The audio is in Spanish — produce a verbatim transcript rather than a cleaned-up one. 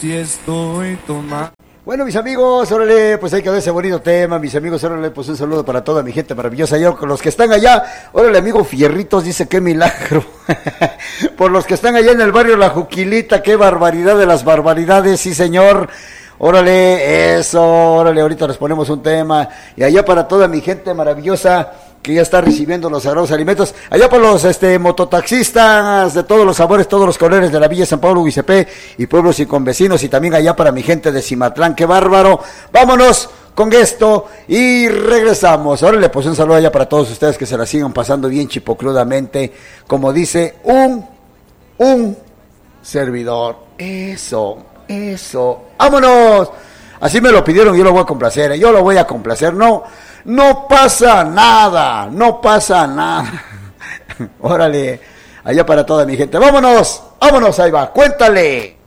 si estoy tomando. Bueno, mis amigos, órale, pues hay que ver ese bonito tema, mis amigos, órale, pues un saludo para toda mi gente maravillosa, yo con los que están allá, órale, amigo Fierritos, dice qué milagro, por los que están allá en el barrio La Juquilita, qué barbaridad de las barbaridades, sí señor, órale, eso, órale, ahorita les ponemos un tema, y allá para toda mi gente maravillosa, que ya está recibiendo los sagrados alimentos, allá por los este mototaxistas de todos los sabores, todos los colores de la Villa San Pablo, Guicepé y pueblos y convecinos, y también allá para mi gente de Cimatlán, qué bárbaro, vámonos con esto y regresamos. Órale, pues un saludo allá para todos ustedes que se la sigan pasando bien chipocludamente, como dice un, un servidor, eso, eso, vámonos, así me lo pidieron, yo lo voy a complacer, yo lo voy a complacer, no, No pasa nada, no pasa nada. Órale, allá para toda mi gente. Vámonos, vámonos, ahí va, cuéntale.